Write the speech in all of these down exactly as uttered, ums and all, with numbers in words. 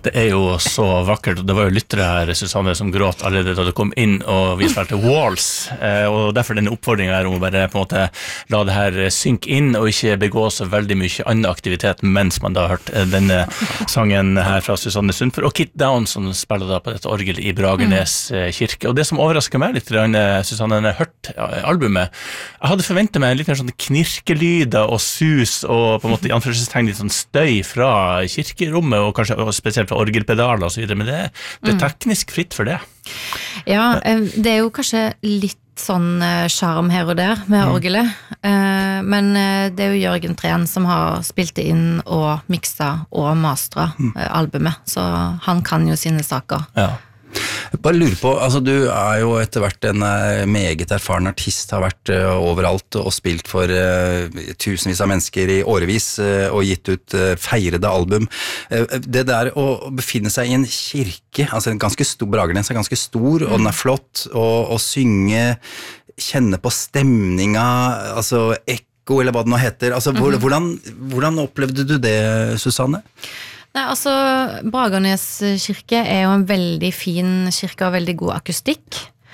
Det er jo så vakkert, og det var jo lyttere her, Susanne, som gråt allerede da det kom inn, og vi spilte Walls, og derfor denne oppfordringen er om å bare på en måte la det her synke inn, og ikke begå så veldig mye annen aktivitet mens man da har hørt denne sangen her fra Susanne Sundfør, og Kit Down, som spiller da på dette orgel i Bragernes mm. kirke. Og det som overrasker meg litt, Susanne, når jeg har hørt albumet, jeg hadde forventet meg litt mer sånn knirkelyder og sus, og på en måte i anførselstegn litt sånn støy fra kirkerommet, og kanskje og spesielt fra orgelpedaler og så videre, men det, det er teknisk fritt for det. Ja, det er jo kanskje litt sånn charm her og der med orgelet, men det er jo Jørgen Tren som har spilt det inn og mikset og mastret albumet, så han kan jo sine saker. Ja. Jeg bare lurer på, altså du er jo etter hvert en meget erfaren artist, har vært uh, overalt og spilt for uh, tusenvis av mennesker i årevis uh, og gitt ut uh, feirede album. Uh, det der å befinne seg i en kirke, altså en ganske stor, Bragernes er ganske stor, mm. og den er flott, og, og synge, kjenne på stemninga, altså ekko eller hva det nå heter, altså mm-hmm. hvordan, hvordan opplevde du det, Susanne? Nei, altså, Bragernes kirke er jo en veldig fin kirke og veldig god akustikk.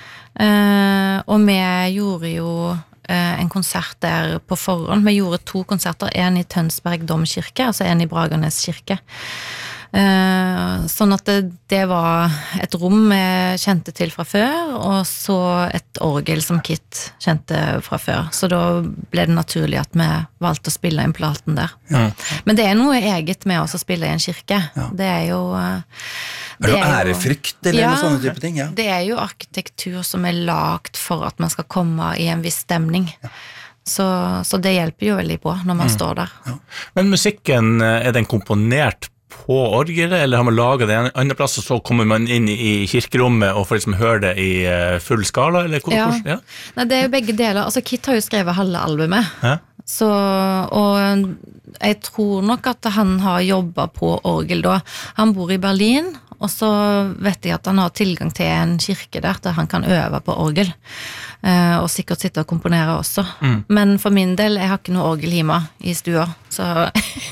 Eh, og vi gjorde jo eh, en konsert der på forhånd. Vi gjorde to konserter, en i Tønsberg Domkirke, altså en i Bragernes kirke. Eh, sånn at det, det var et rom jeg kjente til fra før, og så et orgel som Kit kjente fra før. Så da ble det naturlig at vi valgte å spille inn platen der. Ja. Men det er noe eget med oss å spille i en kirke. Ja. Det er jo... Det er det noe ærefrykt, eller ja, noe sånne type ting? Ja, det er jo arkitektur som er lagt for at man skal komme i en viss stemning. Ja. Så, så det hjelper jo veldig på når man mm. står der. Ja. Men musikken, er den komponert på orgelet, eller har man laget det en annen plass, og så kommer man inn i kirkerommet og får liksom høre det i full skala, eller hvor? Ja. Ja. Nei, det er jo begge deler. Altså, Kit har jo skrevet halve albumet, Hæ? Så, og jeg tror nok at han har jobbet på orgel da. Han bor i Berlin, og så vet jeg at han har tilgang til en kirke der, der han kan øve på orgel, og sikkert sitte og komponere også. Mm. Men for min del, jeg har ikke noe orgel hjemme i stua, så...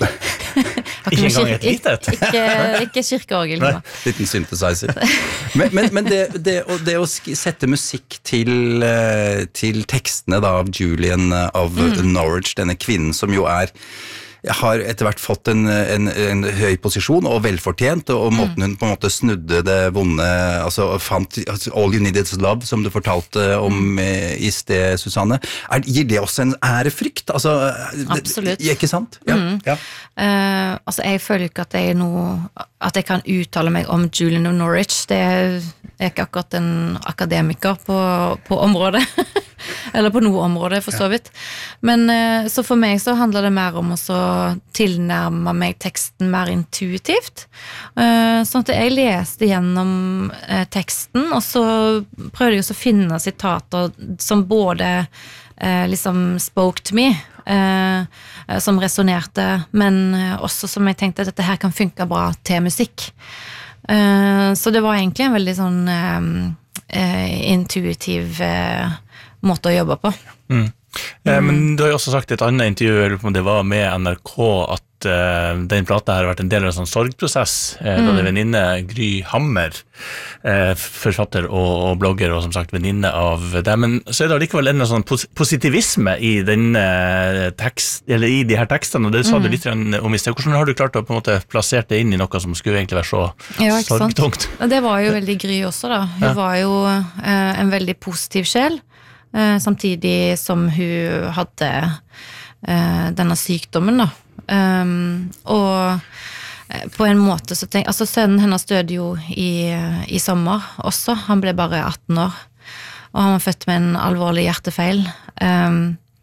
Ikke engang et litet? Ikke, ikke kirkeorgel. Nei, liten synthesizer. Men, men, men det, det, det å sette musikk til, til tekstene da, av Julian of mm. Norwich, denne kvinnen som jo er har etter hvert fått en, en, en høy posisjon og velfortjent, og måten hun på en måte snudde det vonde, altså fant altså, All You Need Is Love, som du fortalte om i sted, Susanne. Er, gir det også en ærefrykt? Altså, Absolutt. Det, ikke sant? Ja. Mm. Ja. Uh, altså, jeg føler ikke at jeg er noe, at jeg kan uttale meg om Julian of Norwich. Det er, jeg er ikke akkurat en akademiker på, på området. Eller på noe område, for så vidt. Men uh, så for meg så handler det mer om å så tilnærme meg teksten mer intuitivt. Uh, sånn at jeg leste gjennom uh, teksten, og så prøvde jeg også å finne sitater som både uh, liksom spoke to me, uh, uh, som resonerte, men uh, også som jeg tenkte at dette her kan funke bra til musikk. Uh, så det var egentlig en veldig sånn uh, uh, intuitiv uh, måte å jobbe på. Mm. Eh, men du har jo også sagt i et annet intervju, om det var med N R K, at eh, den plata har vært en del av en sånn sorgprosess, eh, mm. da det venninne Gry Hammer, eh, forfatter og, og blogger, og som sagt venninne av det, men så er det likevel en sånn pos- positivisme i denne tekst, eller i de her tekstene, og det sa mm. du litt om i sted. Hvordan har du klart å på en måte plassere det inn i noe som skulle egentlig være så ja, sorgtungt? Det var jo veldig Gry også da. Hun ja. var jo eh, en veldig positiv sjel, Uh, samtidig som hun hadde uh, denne sykdommen da. Um, og uh, på en måte så tenk, altså sønnen hennes døde jo i, uh, i sommer også, han ble bare atten år, og han var født med en alvorlig hjertefeil, um,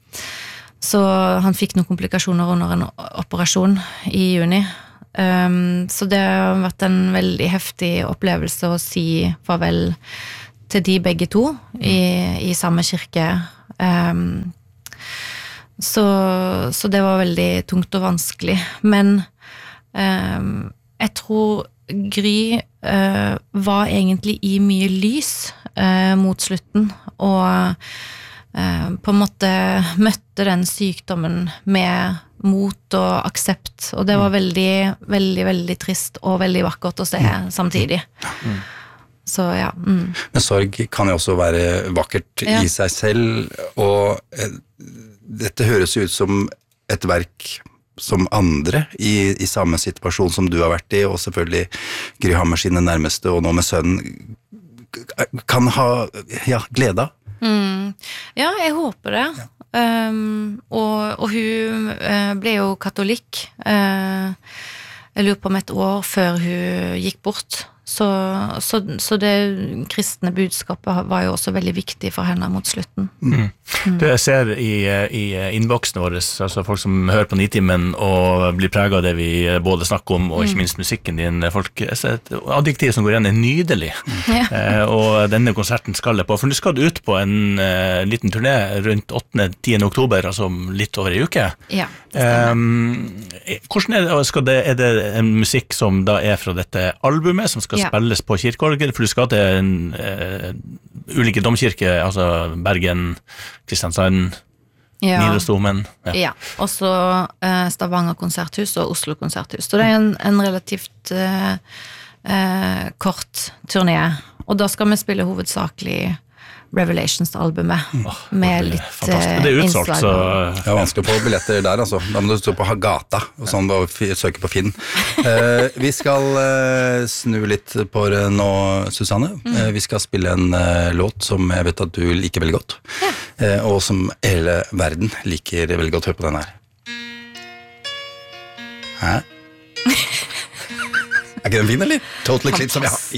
så han fikk noen komplikasjoner under en operasjon i juni, um, så det har vært en veldig heftig opplevelse å si farvel til de begge to i, i samme kirke. Um, så, så det var veldig tungt og vanskelig. Men um, jeg tror Gry uh, var egentlig i mye lys uh, mot slutten, og uh, på en måte møtte den sykdommen med mot og aksept, og det var veldig, veldig, veldig trist og veldig vakkert å se samtidig. Mm. Så ja. Mm. Men sorg kan jo også være vakkert ja. I seg selv, og eh, dette høres ut som et verk som andre i, i samme situasjon som du har vært i, og selvfølgelig Gry Hammer sine nærmeste, og nå med sønnen, kan ha ja, glede av. Mm. Ja, jeg håper det. Ja. Um, og, og hun uh, ble jo katolikk. Uh, jeg lurer på om et år før hun gikk bort. Så, så, så det kristne budskapet var jo også veldig viktig for henne mot slutten. Mm. Mm. Det jeg ser i, i innboksen vår, altså folk som hører på Nitimen og blir preget av det vi både snakker om, og ikke minst musikken din, folk, et adjektiv som går igjen er nydelig. Mm. Ja. Eh, og denne konserten skal jeg på, for nå skal du ut på en uh, liten turné rundt åttende til tiende oktober, altså litt over en uke. Ja, um, hvordan er det, skal det, er det en musikk som da er fra dette albumet, som skal ja. Spilles på kirkeorgel, for du skal til en, uh, ulike domkirke, altså Bergen, Kristiansand, ja. Nidarosdomen. Ja. Ja, og så uh, Stavanger konserthus og Oslo konserthus. Så det er en, en relativt uh, uh, kort turné, og da skal vi spille hovedsakelig Revelations-albumet oh, med litt fantastisk. Det er utsolgt, så det er vanskelig å få billetter der, altså. Da må du stå på Gata og sånn, og søke på Finn. Eh, vi skal eh, snu litt på det nå, Susanne. Mm. Eh, vi skal spille en eh, låt som jeg vet at du liker veldig godt, ja. eh, og som hele verden liker veldig godt. Hør på den her. Hæ? Er ikke den fin, eller? Total Eclipse som vi har.